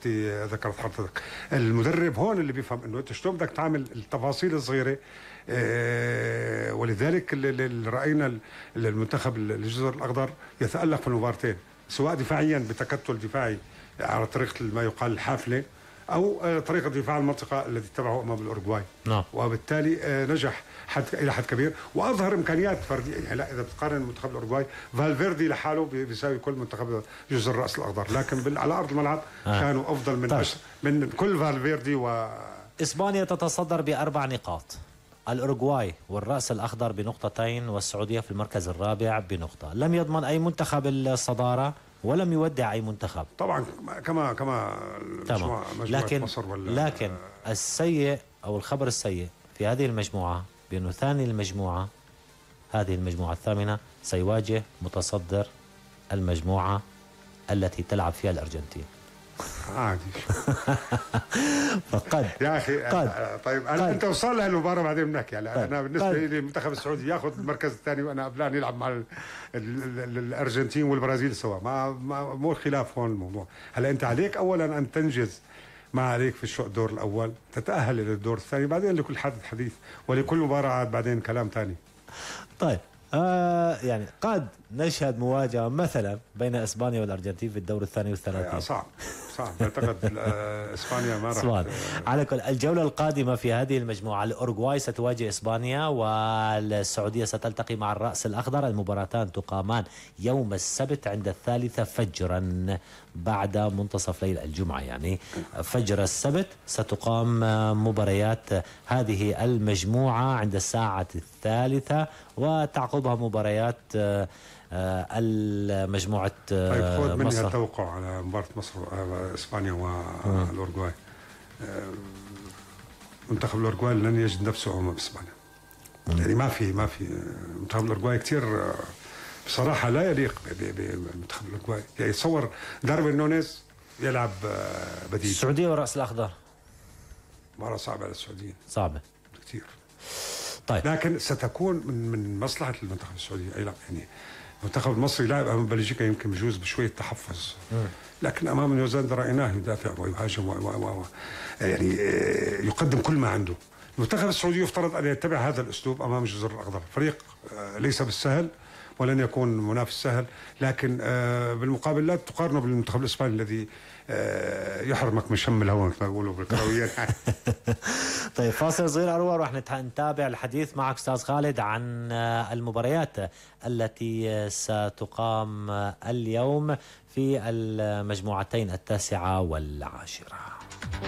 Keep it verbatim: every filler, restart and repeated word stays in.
التي ذكرت حضرتك. المدرب هون اللي بيفهم انه انت شلون بدك تعمل التفاصيل الصغيره. آه ولذلك اللي راينا المنتخب الجزر الاخضر يتالق في المباراتين، سواء دفاعيا بتكتل دفاعي على طريقه ما يقال الحافله، او طريقه دفاع المنطقه الذي اتبعه امام الاورجواي. نعم. وبالتالي نجح حد الى حد كبير واظهر امكانيات فرديه. يعني لا، اذا بتقارن منتخب الاورجواي فالفيردي لحاله بيساوي كل منتخب جزر الراس الاخضر، لكن على ارض الملعب آه. كانوا افضل من طيب. من كل فالفيردي. و اسبانيا تتصدر باربع نقاط، الأوروغواي والرأس الأخضر بنقطتين، والسعودية في المركز الرابع بنقطة. لم يضمن أي منتخب الصدارة ولم يودع أي منتخب طبعا، كما كما مجموعة لكن مصر ولا لكن السيء أو الخبر السيء في هذه المجموعة بأنه ثاني المجموعة، هذه المجموعة الثامنة، سيواجه متصدر المجموعة التي تلعب فيها الأرجنتين. عادي. فقد يا اخي قد طيب أنا انت وصل لهالمباراه بعدين بنحكي. يعني قد انا بالنسبه قد لي المنتخب السعودي ياخذ المركز الثاني، وانا قبلان يلعب مع ال ال ال الارجنتين والبرازيل سوا. ما, ما مو خلاف هون الموضوع. هلا انت عليك اولا ان تنجز ما عليك في الشوط الدور الاول، تتاهل الى الدور الثاني، بعدين لكل حدث حديث ولكل مباراه بعدين كلام ثاني. طيب آه يعني قد نشهد مواجهة مثلا بين اسبانيا والارجنتين في الدور الثاني والثلاثين. صعب صعب اعتقد اسبانيا ما راح. على كل الجولة القادمة في هذه المجموعة الأوروغواي ستواجه اسبانيا والسعودية ستلتقي مع الرأس الأخضر. المباراتان تقامان يوم السبت عند الثالثة فجرا بعد منتصف ليل الجمعة، يعني فجر السبت ستقام مباريات هذه المجموعة عند الساعة الثالثة، وتعقبها مباريات المجموعة طيب خذ مني مصر. التوقع على مباراة مصر اسبانيا والاورجواي. منتخب الاورجواي لن يجد نفسه امام اسبانيا. يعني ما في ما في منتخب الاورجواي كثير بصراحة لا يليق بمنتخب الاورجواي. يعني تصور داروين نونيز يلعب بديل. السعودية والرأس الأخضر مباراة صعبة على السعوديين، صعبة كثير. طيب لكن ستكون من من مصلحة المنتخب السعودي اي لا. يعني المنتخب المصري لاعب امام بلجيكا يمكن بجوز بشويه تحفظ، لكن امام نيوزيلندا رايناه يدافع ويهاجم و و و يعني يقدم كل ما عنده. المنتخب السعودي يفترض ان يتبع هذا الاسلوب امام الجزر الاخضر. فريق ليس بالسهل ولن يكون منافس سهل، لكن بالمقابل لا تقارنه بالمنتخب الاسباني الذي يحرمك من شم الهواء مثل ما بيقولوا بالكرويين. طيب فاصل صغير اروى، راح نتابع الحديث معك استاذ خالد عن المباريات التي ستقام اليوم في المجموعتين التاسعة والعاشرة.